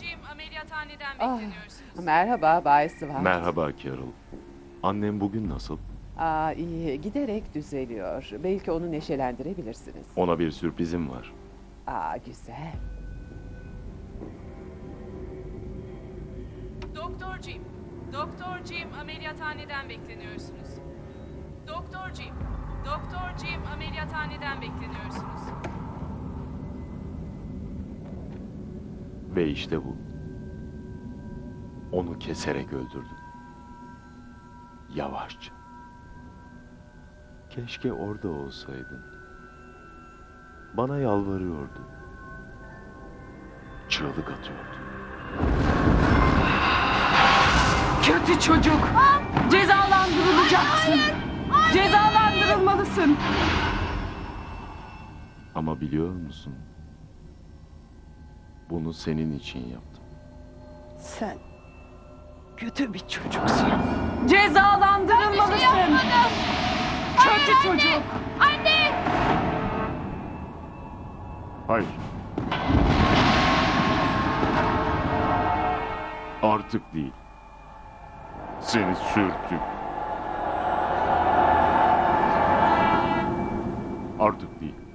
Jim ameliyathaneden Ah, bekleniyorsunuz. merhaba Bay Swan. Merhaba Carol. Annem bugün nasıl? İyi, giderek düzeliyor. Belki onu neşelendirebilirsiniz. Ona bir sürprizim var. Güzel. Doktor Jim. Doktor Jim ameliyathaneden bekleniyorsunuz. Doktor Jim. Doktor Jim ameliyathaneden bekleniyorsunuz. Ve işte bu. Onu keserek öldürdüm. Yavaşça. Keşke orada olsaydın. Bana yalvarıyordu. Çığlık atıyordu. Kötü çocuk. Cezalandırılacaksın. Cezalandırılmalısın. Ama biliyor musun? Bunu senin için yaptım. Sen kötü bir çocuksun. Cezalandırılmalısın. Kötü çocuk. Hayır. Artık değil. Seni sürtük. Artık değil.